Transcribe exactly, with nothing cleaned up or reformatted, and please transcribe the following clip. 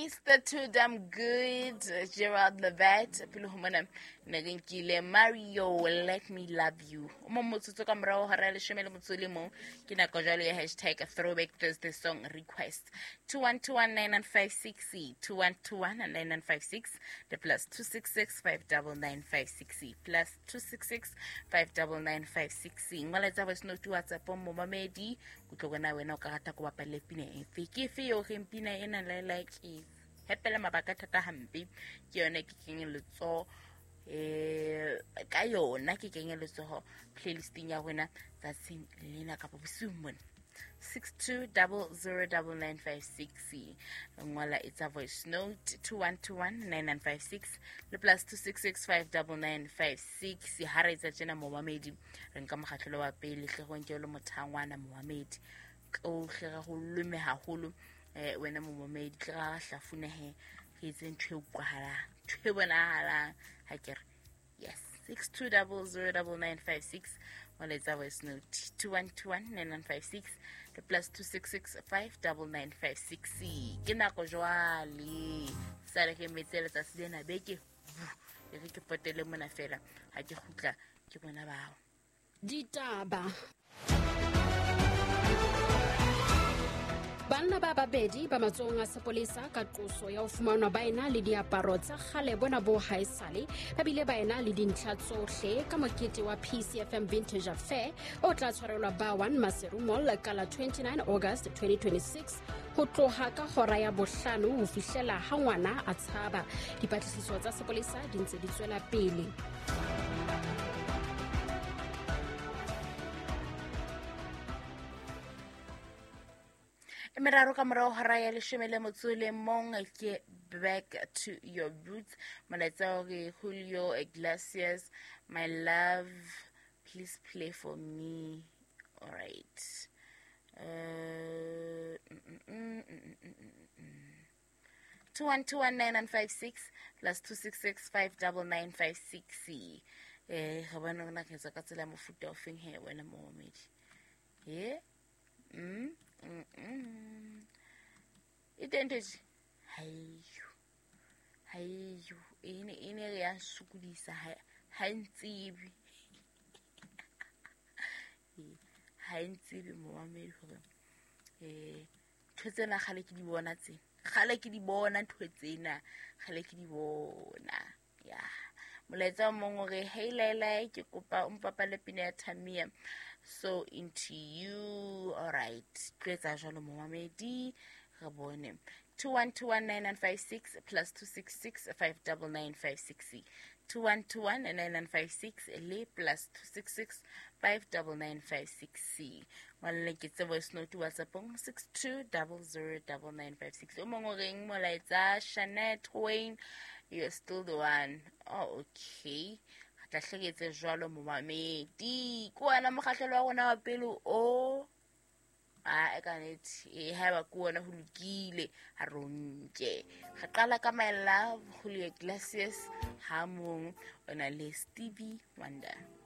Mister Too Damn Good, Gerald Levette, Pilumana, Nagankile, Mario, Let Me Love You. Momotuto Camro, Harel Shemel Mutsulimo, Kina Kojali, hashtag a throwback Thursday song request. two one two one nine nine five six E, two one two one nine nine five six, the plus two six six five nine nine five six E, plus two six six five nine nine five six E. Mwaleza was no to WhatsApp on Momamedi, Kutogana, when Okata Kwapale Pine, Fiki Fio, Himpina, and like is. Hepela mabaka thata hampe ke yone ke keng letso eh ka yona ke keng letso playlisting ya wena that's in lena ka bosumon six two zero zero nine nine five six ngwala it's a voice note two one two one nine nine five six le plus two six six five nine nine five six ha re tsa tsena Mohamedi re nka mogatlholo wa pele tle go ntse le mothangwana Mohamedi o tlhega go lume haholo eh wena Mohamedi tla hlafuna he ke itse ntwe ukwahala twe bona hala ha ke yes six two zero zero nine nine five six well it's our note two one two one nine nine five six the plus two six six five nine nine five six ke nako jwale sa re ke metsele tsa sedena beke e re ke potele mona fela ha ke khutla ke bona bao ditaba Banna ba babedi ba matsong a sepolesa ka qoso ya ho fumanwa ba ena le diaparo tsa kgale bona bo haesale ba bile ba ena le dintlha tsohle ka mokete wa P C F M Vintage Affair o tla tshwarelwa ba one Maseru Mall ka la twenty-nine August twenty twenty-six ho tloha ka hora ya bohlano ho fihlela ha ngwana a tshaba dipatlisiso tsa sepolesa di ntse di tswela pele Meraro ka morao hara ya leshemele motsole mong ke back to your roots maletsa re Julio Iglesias my love please play for me all right uh two one two one nine nine five six plus two six six five nine nine five six eh ga bana rena ke tsa ka tsela mofuta of eng he wena Mohamedi eh mm mm mm identity hayo hayo ene ene ya sukudisa ha hantsi hantsi Mohamedi gore eh thwetsena gale ke di bona tse gale ke di bona thwetsena gale ke di bona ya molaetsa mongwe re hey laila ke kopa umpapa le pina ya Tamia so into you all right tletsa jalo Mohamedi re bone two one two one nine nine five six plus two six six five nine nine five six two one two one nine nine five six le plus two six six five nine nine five six wala ke tse voice note WhatsApp six two zero zero nine nine five six o mongwe reng molaetsa Shanet Wayne you're still the one oh okay tla hleketse jwalo Mohamedi ko ana mogatlhelo wa gona wa pelo o a ekanetse e haba ko ona ho lokile ha ronke ga qala ka my love Julio Iglesias ha mong ona le Stevie Wonder